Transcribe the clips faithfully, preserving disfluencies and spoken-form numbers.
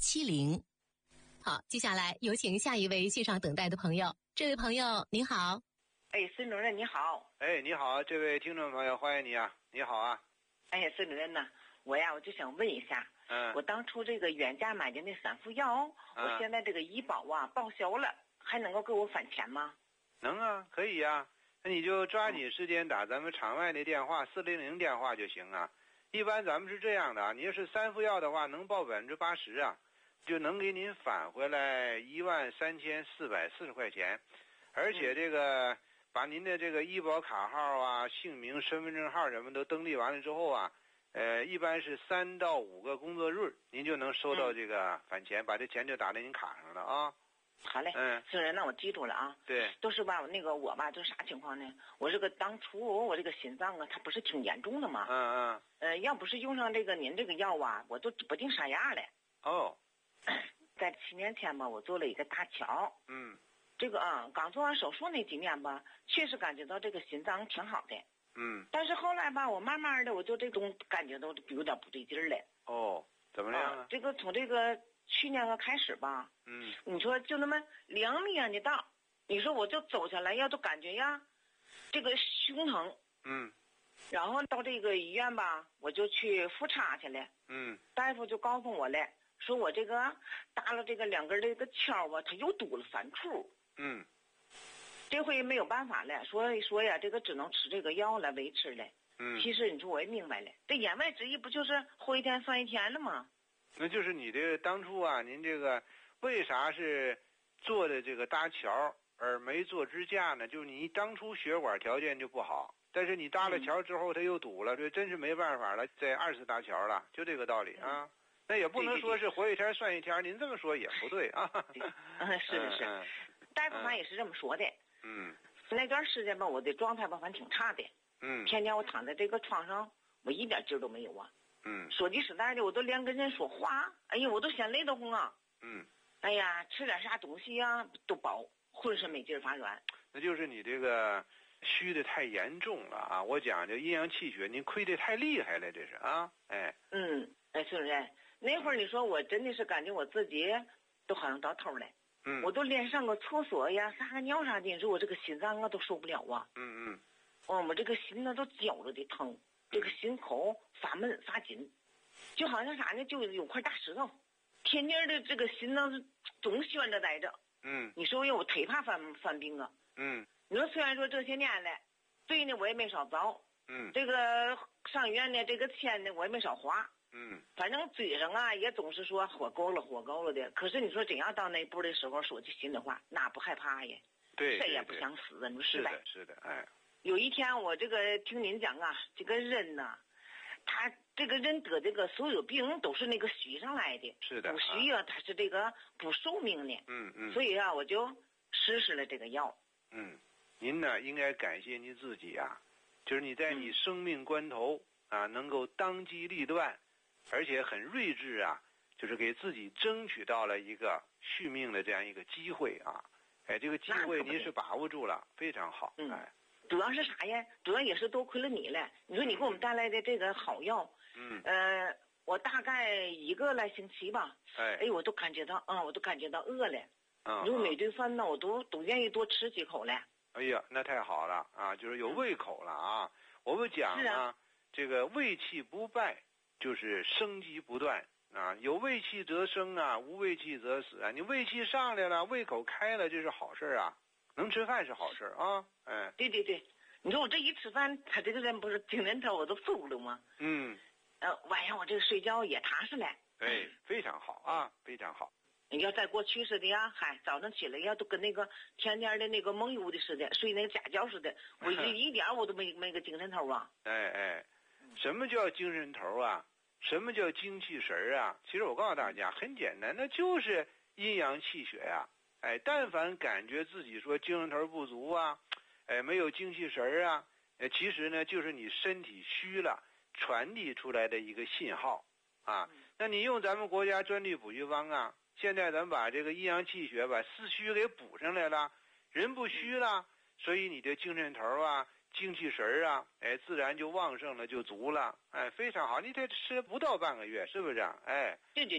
七零。好，接下来有请下一位线上等待的朋友。这位朋友您好。 哎，孙主任你好。 哎，你好，这位听众朋友，欢迎你啊！你好啊。 哎，孙主任呢，我呀，我就想问一下， 嗯， 我当初这个原价买的那三副药， 嗯、 我现在这个医保啊报销了，还能够给我返钱吗？ 能啊，可以啊。那你就抓紧时间打咱们场外的电话四零零电话就行啊。一般咱们是这样的啊，你要是三副药的话，能报百分之八十啊，就能给您返回来一万三千四百四十块钱，而且这个、嗯、把您的这个医保卡号啊、姓名、身份证号什么都登记完了之后啊，呃，一般是三到五个工作日，您就能收到这个返钱，嗯、把这钱就打在您卡上了啊。 好嘞，嗯，孙主任，那我记住了啊。 对， 都是吧，那个我吧，就啥情况呢？我这个当初我这个心脏啊，它不是挺严重的吗？ 嗯嗯。 呃，要不是用上这个您这个药啊，我都指不定啥样了。 哦。 在七年前吧，我做了一个搭桥。 嗯。 这个啊，刚做完手术那几年吧，确实感觉到这个心脏挺好的。 嗯。 但是后来吧，我慢慢的我就这种感觉到有点不对劲儿了。 哦，怎么样啊？ 这个从这个去年个开始吧。 嗯。 你说就那么两米远的道，你说我就走下来呀，都感觉呀，这个胸疼。 嗯。 然后到这个医院吧，我就去复查去了。 嗯。 大夫就告诉我了，说我这个搭了这个两根这个桥啊，它又堵了三处。 嗯。 这回没有办法了，说说呀，这个只能吃这个药来维持了。 嗯。 其实你说我也明白了，这言外之意不就是活一天算一天了吗？ 那就是你这个当初啊，您这个为啥是做的这个搭桥而没做支架呢？就是你当初血管条件就不好，但是你搭了桥之后它又堵了，这真是没办法了，再二次搭桥了，就这个道理啊。那也不能说是活一天算一天，您这么说也不对啊。 嗯，是是是，嗯、大夫他也是这么说的。 嗯。 那段时间吧，我的状态吧，反正挺差的。 嗯。 天天我躺在这个床上，我一点劲儿都没有啊。 嗯。 说句实在的，我都连跟人说话，哎呀，我都嫌累得慌啊。 嗯。 哎呀，吃点啥东西呀、啊、都饱，浑身没劲儿发软。 那就是你这个虚的太严重了啊！我讲这阴阳气血，您亏的太厉害了，这是啊，哎。 嗯，哎，孙主任，那会儿你说我真的是感觉我自己都好像到头了。 嗯。 我都连上个厕所呀、撒个尿啥的，你说我这个心脏啊都受不了啊。 嗯嗯。 哦，我这个心呢都绞着的疼，这个心口发闷发紧，就好像啥呢，就有块大石头，天天的这个心脏总悬着待着。 嗯。 你说我忒怕犯犯病啊。 嗯。 你说虽然说这些年来，罪呢我也没少遭。 嗯。 这个上医院呢，这个钱呢我也没少花。 嗯。 反正嘴上啊也总是说活够了活够了的，可是你说真要到那一步的时候，说句心里话，哪不害怕呀？ 对。 谁也不想死啊，你说是吧？ 的，是的，哎。 有一天我这个听您讲啊，这个人呐、啊，他这个人得这个所有病都是那个虚上来的。 是的。 不虚啊，他是这个不寿命的。 嗯嗯。 所以啊，我就实施了这个药。 嗯，您呢应该感谢你自己啊，就是你在你生命关头、嗯、啊，能够当机立断，而且很睿智啊，就是给自己争取到了一个续命的这样一个机会啊。哎，这个机会您是把握住了，非常好。 嗯。 哎。 主要是啥呀？主要也是多亏了你了。你说你给我们带来的这个好药， 嗯， 呃，我大概一个来星期吧， 哎， 哎，我都感觉到，嗯，我都感觉到饿了。 嗯， 你说每顿饭呢，我都都愿意多吃几口了。 哎呀，那太好了啊，就是有胃口了啊。嗯、我们讲呢、啊，这个胃气不败，就是生机不断啊。有胃气则生啊，无胃气则死啊。你胃气上来了，胃口开了，这是好事啊。能吃饭是好事啊，哎， 对对对，你说我这一吃饭，他这个人不是精神头我都酥了吗？ 嗯， 呃，晚上我这个睡觉也踏实了。 哎，非常好啊，非常好。 要在过去似的呀，嗨，早上起来呀，都跟那个天天的那个梦游的似的，睡那个假觉似的，我这一点我都没没个精神头啊。 哎哎，什么叫精神头啊？什么叫精气神啊？其实我告诉大家，很简单，那就是阴阳气血呀、啊。哎，但凡感觉自己说精神头不足啊，哎，没有精气神啊，哎，其实呢就是你身体虚了传递出来的一个信号啊。那你用咱们国家专利补虚方啊，现在咱们把这个阴阳气血把四虚给补上来了，人不虚了，所以你的精神头啊、精气神啊，哎，自然就旺盛了，就足了，哎，非常好。你得吃不到半个月，是不是？哎， 对对对，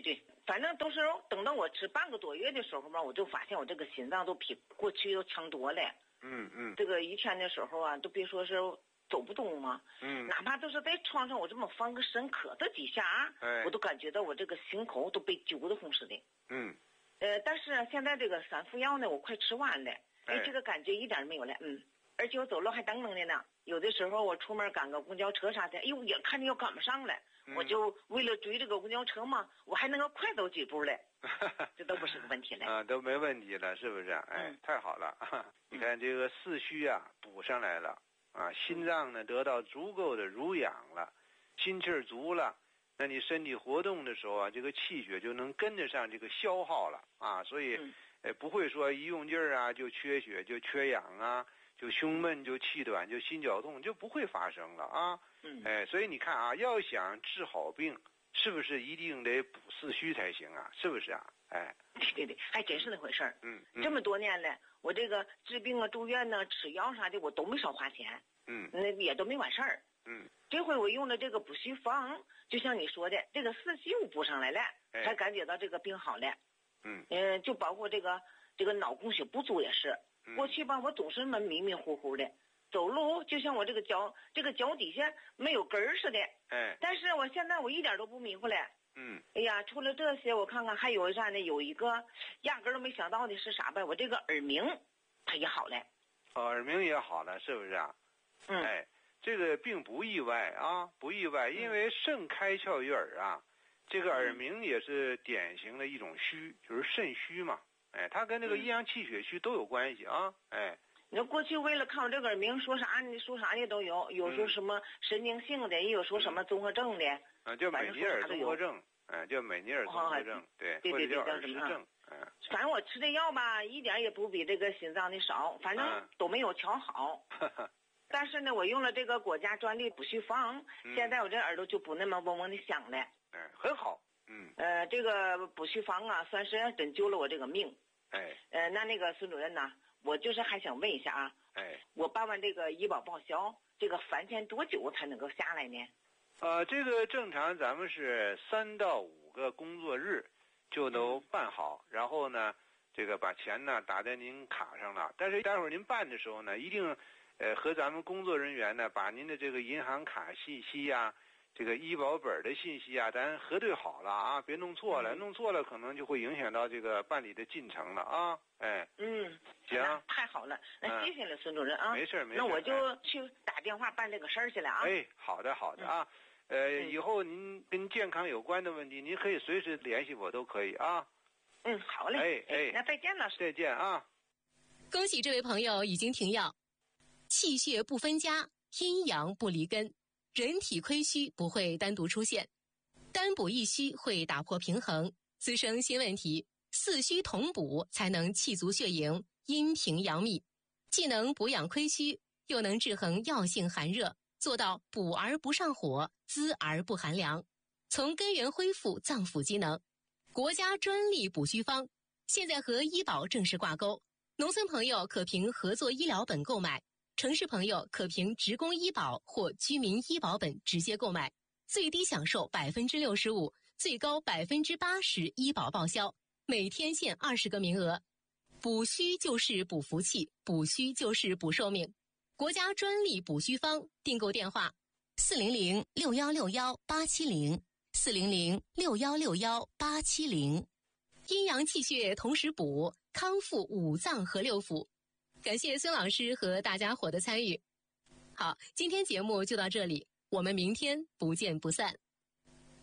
反正都是等到我吃半个多月的时候吧，我就发现我这个心脏都比过去要强多了。 嗯嗯。 这个一天的时候啊，都别说是走不动嘛， 嗯， 哪怕都是在床上，我这么放个身磕到几下， 哎， 我都感觉到我这个心口都被揪得慌似的。 嗯。 呃，但是现在这个三副药呢，我快吃完了，哎，这个感觉一点没有了，嗯，而且我走路还蹬蹬的呢。有的时候我出门赶个公交车啥的，哎呦，也看着要赶不上了， 嗯、 我就为了追这个公交车嘛，我还能够快走几步嘞，这都不是个问题了啊，都没问题了，是不是？哎， 嗯、 太好了！你看这个四虚啊补上来了啊，心脏呢得到足够的濡养了，心气儿足了。那你身体活动的时候啊，这个气血就能跟得上这个消耗了啊，所以，呃，不会说一用劲儿啊就缺血就缺氧啊，就胸闷就气短就心绞痛就不会发生了啊。 嗯。 哎，所以你看啊，要想治好病，是不是一定得补四虚才行啊？是不是啊？哎。 对对对，还真是那回事儿。 嗯。嗯这么多年了，我这个治病啊、住院呢、吃药啥的，我都没少花钱。 嗯。 那也都没完事儿。 嗯。 这回我用了这个补虚方，就像你说的，这个四虚我补上来了， 哎、 才感觉到这个病好了。 嗯。 嗯、呃，就包括这个这个脑供血不足也是， 嗯、 过去吧我总是那么迷迷糊糊的，走路就像我这个脚这个脚底下没有根儿似的。 哎。 但是我现在我一点都不迷糊了。 嗯。 哎呀，除了这些，我看看还有啥呢？有一个压根儿都没想到的是啥呗？我这个耳鸣，它也好了。 哦，耳鸣也好了，是不是啊？ 嗯。 哎。这个并不意外啊，不意外，因为肾开窍于耳啊，这个耳鸣也是典型的一种虚，就是肾虚嘛。哎，它跟这个阴阳气血虚都有关系啊。哎， 你说过去为了看我这个耳鸣，说啥呢？说啥的都有，有说什么神经性的，也有说什么综合症的。 啊，叫美尼尔综合症，哎，叫美尼尔综合症，对， 对对对， 或者叫耳石症。 嗯，反正我吃的药吧，一点也不比这个心脏的少，反正都没有调好。但是呢，我用了这个国家专利补虚方， 嗯、 现在我这耳朵就不那么嗡嗡的响了。 嗯，很好。嗯。 呃，这个补虚方啊，算是真救了我这个命。 哎。 呃，那那个孙主任呢，我就是还想问一下啊。 哎。 我办完这个医保报销，这个返钱多久才能够下来呢？ 呃，这个正常咱们是三到五个工作日就能办好，嗯、然后呢，这个把钱呢打在您卡上了。但是待会儿您办的时候呢，一定。呃，和咱们工作人员呢，把您的这个银行卡信息呀、啊，这个医保本的信息啊，咱核对好了啊，别弄错了， 嗯、 弄错了可能就会影响到这个办理的进程了啊。哎， 嗯， 行， 太好了，那谢谢了，孙主任啊。 没事没事， 那我就去打电话办这个事儿去了啊。 哎，好的好的啊， 嗯、 呃，以后您跟健康有关的问题，您可以随时联系我都可以啊。 嗯，好嘞。 哎哎， 那再见了， 再见啊。 恭喜这位朋友已经停药。气血不分家，阴阳不离根，人体亏虚不会单独出现，单补一虚会打破平衡，滋生新问题。四虚同补才能气足血盈，阴平阳秘，既能补养亏虚，又能制衡药性寒热，做到补而不上火，滋而不寒凉，从根源恢复脏腑机能。国家专利补虚方，现在和医保正式挂钩，农村朋友可凭合作医疗本购买，城市朋友可凭职工医保或居民医保本直接购买，最低享受百分之六十五，最高百分之八十医保报销，每天限二十个名额。补虚就是补福气，补虚就是补寿命。国家专利补虚方，订购电话：四零零六幺六幺八七零，四零零六幺六幺八七零。阴阳气血同时补，康复五脏和六腑。感谢孙老师和大家伙的参与。好，今天节目就到这里，我们明天不见不散。